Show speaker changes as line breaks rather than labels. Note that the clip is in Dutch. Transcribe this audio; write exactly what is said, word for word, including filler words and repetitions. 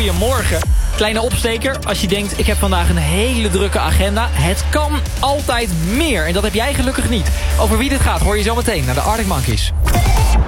goedemorgen. Kleine opsteker, als je denkt, ik heb vandaag een hele drukke agenda. Het kan altijd meer en dat heb jij gelukkig niet. Over wie dit gaat hoor je zo meteen naar de Arctic Monkeys.